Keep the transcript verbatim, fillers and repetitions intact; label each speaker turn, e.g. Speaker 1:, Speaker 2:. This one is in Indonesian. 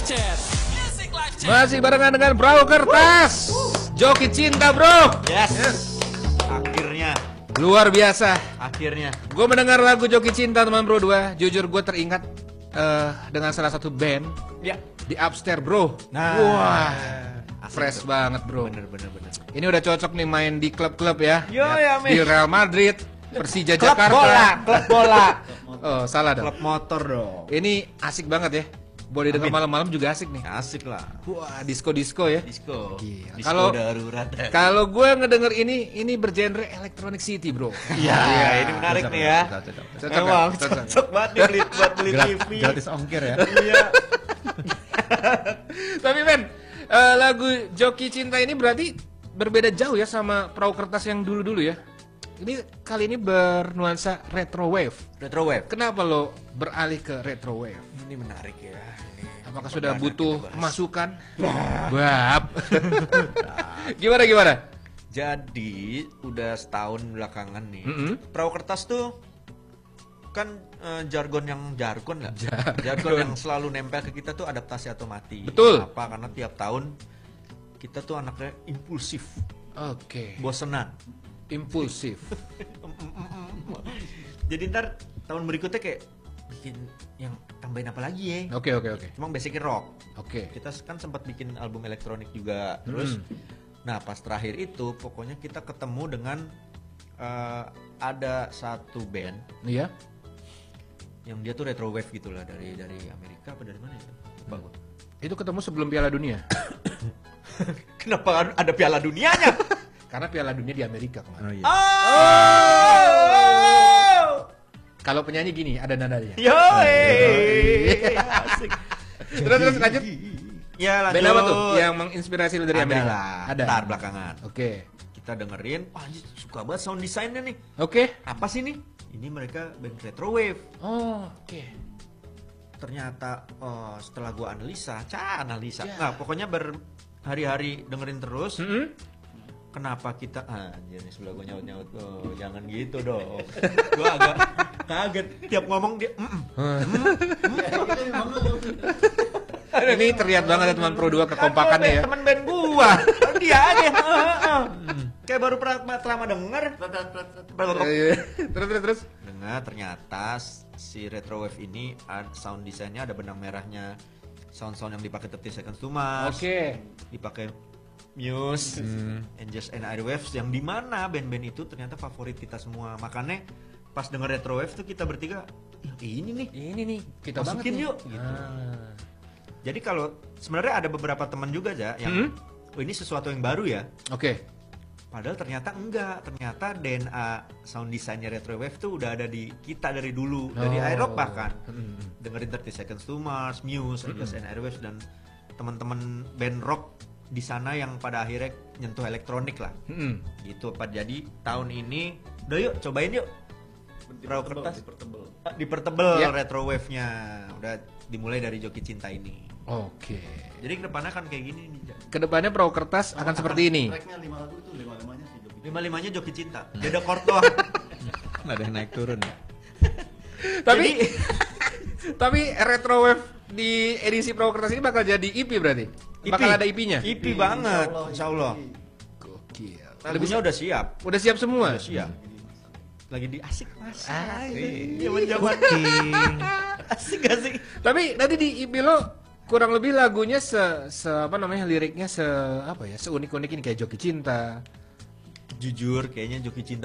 Speaker 1: Chat. Music Live Chat.
Speaker 2: Masih barengan dengan Perahu Kertas. Joki Cinta, bro.
Speaker 3: Yes. yes. Akhirnya.
Speaker 2: Luar biasa.
Speaker 3: Akhirnya.
Speaker 2: Gue mendengar lagu Joki Cinta teman bro dua. Jujur gue teringat uh, dengan salah satu band.
Speaker 3: Ya.
Speaker 2: Di Upstairs, bro.
Speaker 3: Nah.
Speaker 2: Wah.
Speaker 3: Asik
Speaker 2: Fresh
Speaker 3: tuh.
Speaker 2: banget, bro.
Speaker 3: Bener bener bener.
Speaker 2: Ini udah cocok nih main di klub-klub ya.
Speaker 3: Yo ya,
Speaker 2: Di Real Madrid, Persija
Speaker 3: Klub
Speaker 2: Jakarta.
Speaker 3: bola, klub bola.
Speaker 2: Oh, salah dong.
Speaker 3: Klub motor dong.
Speaker 2: Ini asik banget ya. Boleh denger
Speaker 3: Amin.
Speaker 2: malam-malam juga asik nih.
Speaker 3: Asik lah.
Speaker 2: Wah, disco-disco ya.
Speaker 3: Disco.
Speaker 2: Gila.
Speaker 3: Disco
Speaker 2: Kalau-
Speaker 3: darurat.
Speaker 2: Kalau gue ngedenger ini, ini bergenre Electronic City, bro.
Speaker 3: Iya, ini menarik nih ya.
Speaker 2: Cocok,
Speaker 3: Emang
Speaker 2: cocok.
Speaker 3: cocok banget nih beli buat beli T V.
Speaker 4: Gratis ongkir ya.
Speaker 3: Iya.
Speaker 2: Tapi men, eh, lagu Joki Cinta ini berarti berbeda jauh ya sama Perahu Kertas yang dulu-dulu ya. Ini kali ini bernuansa retro wave.
Speaker 3: Retro wave.
Speaker 2: Kenapa lo beralih ke retro wave?
Speaker 3: Ini menarik ya. Ini
Speaker 2: Apakah sudah
Speaker 3: perdana
Speaker 2: butuh
Speaker 3: kita bahas.
Speaker 2: masukan? Bab. Gimana gimana?
Speaker 3: Jadi udah setahun belakangan nih.
Speaker 2: Mm-mm.
Speaker 3: Perahu kertas tuh kan eh, jargon yang jargon lah.
Speaker 2: Jargon.
Speaker 3: Jargon yang selalu nempel ke kita tuh adaptasi atau mati.
Speaker 2: Betul.
Speaker 3: Apa? Karena tiap tahun kita tuh anaknya impulsif,
Speaker 2: Oke.
Speaker 3: bosenan.
Speaker 2: Impulsif.
Speaker 3: Jadi ntar tahun berikutnya kayak bikin yang tambahin apa lagi ya?
Speaker 2: Oke oke oke.
Speaker 3: Emang basicnya rock.
Speaker 2: Oke.
Speaker 3: Kita kan sempat bikin album elektronik juga. Terus, nah pas terakhir itu pokoknya kita ketemu dengan eh, ada satu band
Speaker 2: Iya.
Speaker 3: yang dia tuh retro wave gitulah dari dari Amerika apa dari mana ya? Lupa gua.
Speaker 2: Itu ketemu sebelum Piala Dunia.
Speaker 3: Kenapa ada Piala Dunianya?
Speaker 2: Karena Piala Dunia di Amerika kemarin.
Speaker 4: Oh iya.
Speaker 3: Oh!
Speaker 2: Kalau penyanyi gini, ada nadanya.
Speaker 3: Yoi! Asik.
Speaker 2: Terus terus lanjut.
Speaker 3: Ya lanjut.
Speaker 2: Band apa tuh yang menginspirasi lo dari
Speaker 3: Ada
Speaker 2: Amerika?
Speaker 3: lah,
Speaker 2: Ada.
Speaker 3: ntar belakangan.
Speaker 2: Oke.
Speaker 3: Kita dengerin, wah anjir, suka banget sound desainnya nih.
Speaker 2: Oke.
Speaker 3: Apa sih nih? Ini mereka band retro wave.
Speaker 2: Oh, oke.
Speaker 3: Ternyata oh, setelah gua analisa, ca analisa.
Speaker 2: Ya.
Speaker 3: Nah, pokoknya berhari-hari dengerin terus.
Speaker 2: Mm-mm.
Speaker 3: Kenapa kita ah, anjir nih sebelah gua nyaut-nyaut. Oh, jangan gitu dong. Gua agak kaget tiap ngomong dia. Mm-mm.
Speaker 2: Ini terlihat banget ya teman Pro dua kekompakannya ya.
Speaker 3: Temen band gua. Dia aja. Kayak baru pernah lama denger.
Speaker 2: Terus terus terus.
Speaker 3: Dengar ternyata si retro wave ini ad- sound desainnya ada benang merahnya. Sound-sound yang dipakai tiga puluh Seconds to Mars.
Speaker 2: Oke.
Speaker 3: Dipakai Muse, Angels and Airwaves yang dimana band-band itu ternyata favorit kita semua. Makanya pas denger retro wave tuh kita bertiga, "Ya, ini nih,
Speaker 2: Ini nih kita
Speaker 3: masukin
Speaker 2: banget nih.
Speaker 3: yuk." Gitu.
Speaker 2: Ah.
Speaker 3: Jadi kalau sebenarnya ada beberapa teman juga aja yang, oh ini sesuatu yang baru ya.
Speaker 2: Oke.
Speaker 3: Padahal ternyata enggak, ternyata D N A sound desainnya retro wave tuh udah ada di kita dari dulu, dari
Speaker 2: Oh.
Speaker 3: iRock bahkan.
Speaker 2: Mm.
Speaker 3: Dengerin tiga puluh Seconds to Mars, Muse, Angels and Airwaves dan teman-teman band rock di sana yang pada akhirnya nyentuh elektronik lah.
Speaker 2: Mm-mm.
Speaker 3: Gitu Pak. Jadi tahun ini udah yuk cobain yuk. Perahu kertas
Speaker 4: Dipertebel.
Speaker 3: dipertebel
Speaker 2: Ya.
Speaker 3: retro wave-nya. Udah dimulai dari Joki Cinta ini.
Speaker 2: Oke.
Speaker 3: Jadi kedepannya kan kayak gini nih. Ja.
Speaker 2: Kedepannya Perahu Kertas akan seperti ini.
Speaker 4: Tracknya lima lagu itu lima-limanya sih Joki.
Speaker 3: Lima-limanya Joki Cinta. Beda chord doang.
Speaker 4: Ada yang naik turun ya.
Speaker 2: Tapi tapi retro wave di edisi Perahu Kertas ini bakal jadi E P berarti?
Speaker 3: E P.
Speaker 2: Bakal ada E P-nya?
Speaker 3: E P banget, insya Allah.
Speaker 2: Gokil.
Speaker 3: Lagunya udah siap.
Speaker 2: Udah siap semua?
Speaker 3: Udah siap. Lagi di asik mas.
Speaker 2: Asik.
Speaker 3: Zaman-zaman. Asik asik.
Speaker 2: Tapi nanti di E P lo kurang lebih lagunya se, se apa namanya liriknya se apa ya seunik unik ini kayak Joki Cinta.
Speaker 3: Jujur kayaknya Joki Cinta